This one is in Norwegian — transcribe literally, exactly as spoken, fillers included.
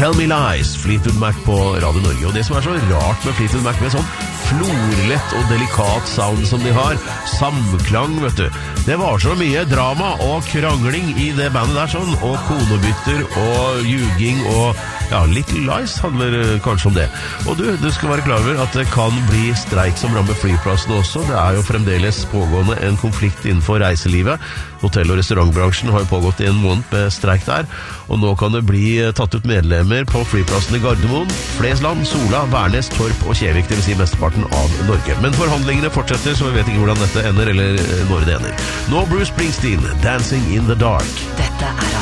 Tell Me Lies, Fleetwood Mac på Radio Norge. Og det som er så rart med Fleetwood Mac, med sånn florlett og delikat sound som de har, samklang, vet du. Det var så mye drama og krangling i det bandet der sånn, og konebytter og ljuging og ja, Little Lies handler kanskje om det. Og du, du skal være klar over at det kan bli streik som rammer flyplassen også. Det er jo fremdeles pågående en konflikt innenfor reiselivet. Hotell- og restaurantbransjen har jo pågått i en måned med streik der, og nå kan det bli tatt ut medlemmer på flyplassen i Gardermoen, Flesland, Sola, Værnes, Torp og Kjevik, det vil si mesteparten av Norge. Men forhandlingene fortsetter, så vi vet ikke hvordan dette ender, eller når det ender. Nå Bruce Springsteen, Dancing in the Dark. Dette er